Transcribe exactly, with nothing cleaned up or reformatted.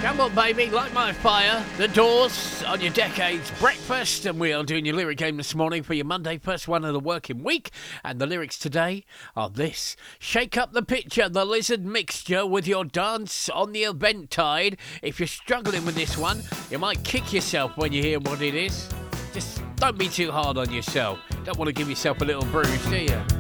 Come on, baby, light my fire. The Doors on your Decades Breakfast, and we are doing your lyric game this morning for your Monday, first one of the working week. And the lyrics today are this: shake up the picture, the lizard mixture with your dance on the event tide. If you're struggling with this one, you might kick yourself when you hear what it is. Just don't be too hard on yourself. Don't want to give yourself a little bruise, do you?